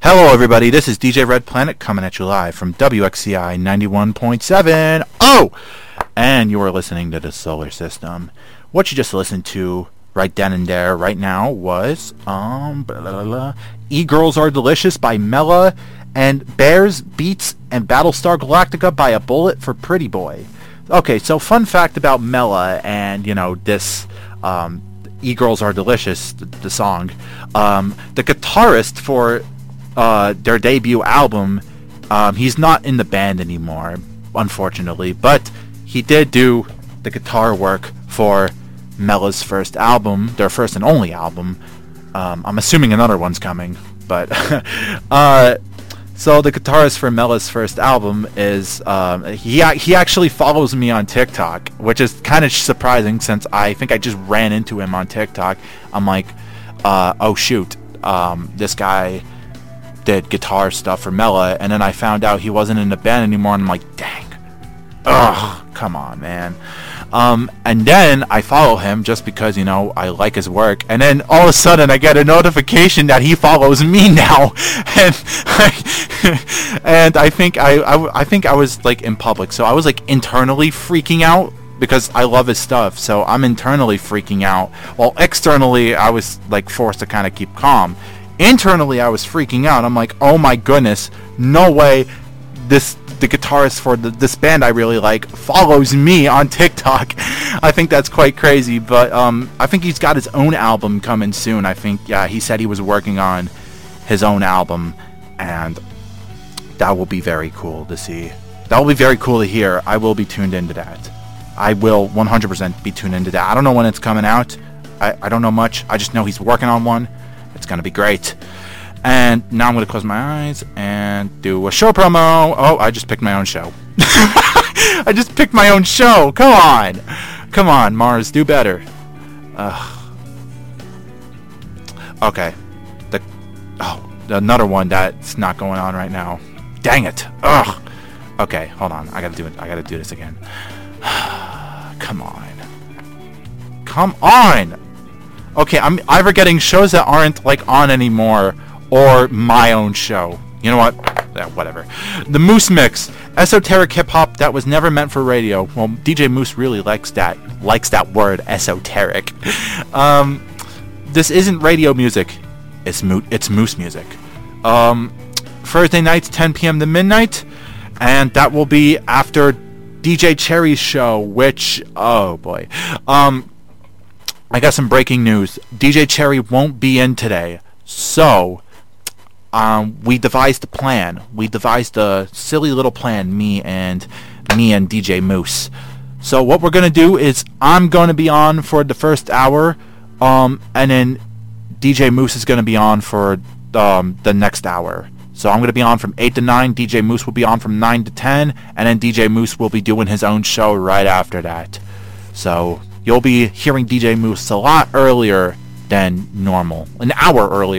Hello everybody, this is DJ Red Planet coming at you live from WXCI 91.7. Oh! And you are listening to the Solar System. What you just listened to right then and there right now was E-Girls Are Delicious by Mela and Bears, Beats, and Battlestar Galactica by A Bullet for Pretty Boy. Okay, so fun fact about Mela and, this E-Girls Are Delicious, the song. The guitarist for their debut album, he's not in the band anymore, unfortunately, but he did do the guitar work for Mela's first album, their first and only album. I'm assuming another one's coming, but so the guitarist for Mela's first album is he actually follows me on TikTok, which is kind of surprising since I think I just ran into him on TikTok. I'm like, oh shoot, this guy did guitar stuff for Mela, and then I found out he wasn't in the band anymore, and I'm like, dang, come on, man. And then I follow him just because, I like his work, and then all of a sudden I get a notification that he follows me now, and I think I was like in public, so I was like internally freaking out because I love his stuff, so I'm internally freaking out, while externally I was like forced to kind of keep calm. Internally, I was freaking out. I'm like, oh my goodness, no way the guitarist for this band I really like follows me on TikTok. I think that's quite crazy, but I think he's got his own album coming soon. I think, he said he was working on his own album, and that will be very cool to see. That will be very cool to hear. I will be tuned into that. I will 100% be tuned into that. I don't know when it's coming out. I don't know much. I just know he's working on one. It's going to be great. And now I'm going to close my eyes and do a show promo. Oh, I just picked my own show. I just picked my own show. Come on. Come on, Mars. Do better. Okay. Another one that's not going on right now. Dang it. Ugh. Okay, hold on. I got to do it. I got to do this again. Come on. Come on. Okay, I'm either getting shows that aren't on anymore, or my own show. You know what? Yeah, whatever. The Moose Mix, esoteric hip hop that was never meant for radio. Well, DJ Moose really likes that word, esoteric. This isn't radio music. It's Moose music. Thursday nights, 10 p.m. to midnight, and that will be after DJ Cherry's show, which, oh boy. I got some breaking news. DJ Cherry won't be in today. So, we devised a plan. We devised a silly little plan, me and DJ Moose. So what we're going to do is I'm going to be on for the first hour, and then DJ Moose is going to be on for the next hour. So I'm going to be on from 8 to 9. DJ Moose will be on from 9 to 10. And then DJ Moose will be doing his own show right after that. So you'll be hearing DJ Moose a lot earlier than normal. An hour earlier.